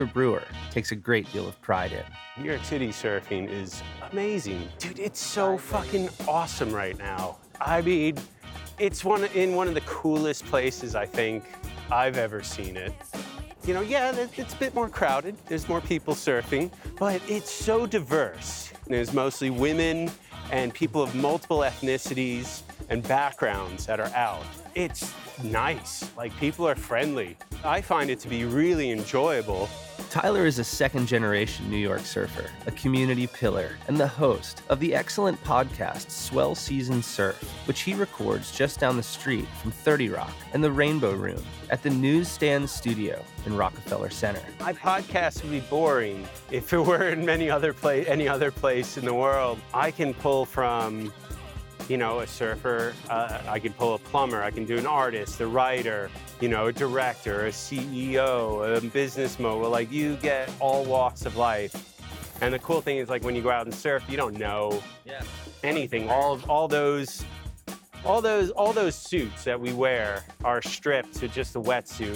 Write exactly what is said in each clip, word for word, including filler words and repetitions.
Brewer takes a great deal of pride in. New York City surfing is amazing. Dude, it's so fucking awesome right now. I mean, it's one in one of the coolest places I think I've ever seen it. You know, yeah, it's a bit more crowded. There's more people surfing, but it's so diverse. There's mostly women and people of multiple ethnicities and backgrounds that are out. It's nice. Like, people are friendly. I find it to be really enjoyable. Tyler is a second-generation New York surfer, a community pillar, and the host of the excellent podcast Swell Season Surf, which he records just down the street from thirty Rock and the Rainbow Room at the Newsstand Studio in Rockefeller Center. My podcast would be boring if it were in many other pla- any other place in the world. I can pull from, you know, a surfer, uh, I can pull a plumber, I can do an artist, a writer, you know, a director, a C E O, a business mogul. Like, you get all walks of life. And the cool thing is, like, when you go out and surf, you don't know yeah. anything. All all those, all those, all those suits that we wear are stripped to just a wetsuit.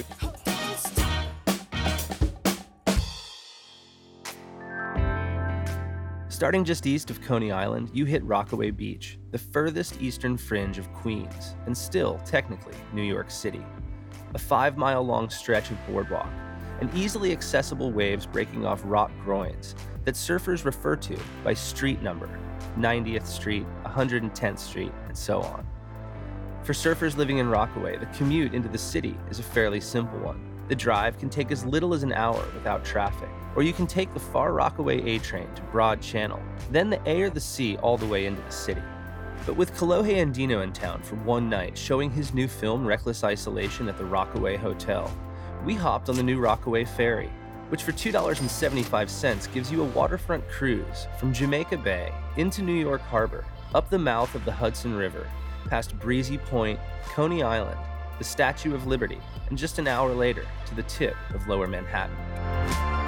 Starting just east of Coney Island, you hit Rockaway Beach, the furthest eastern fringe of Queens, and still, technically, New York City. A five-mile-long stretch of boardwalk, and easily accessible waves breaking off rock groins that surfers refer to by street number, ninetieth Street, one hundred tenth Street, and so on. For surfers living in Rockaway, the commute into the city is a fairly simple one. The drive can take as little as an hour without traffic, or you can take the Far Rockaway A train to Broad Channel, then the A or the C all the way into the city. But with Kolohe Andino in town for one night showing his new film Reckless Isolation at the Rockaway Hotel, we hopped on the new Rockaway Ferry, which for two dollars and seventy-five cents gives you a waterfront cruise from Jamaica Bay into New York Harbor, up the mouth of the Hudson River, past Breezy Point, Coney Island, the Statue of Liberty, and just an hour later to the tip of Lower Manhattan.